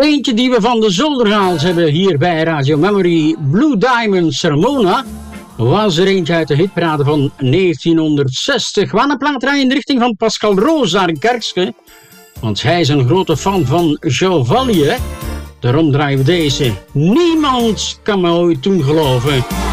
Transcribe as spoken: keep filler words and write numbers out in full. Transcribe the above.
Eentje die we van de zolder gehaald hebben hier bij Radio Memory, Blue Diamond Sermona, was er eentje uit de hitparade van negentienhonderdzestig. We gaan een plaat rijden in de richting van Pascal Roos daar in Kerkske, want hij is een grote fan van Joe Valli. Daarom draaien we deze. Niemand kan me ooit toen geloven.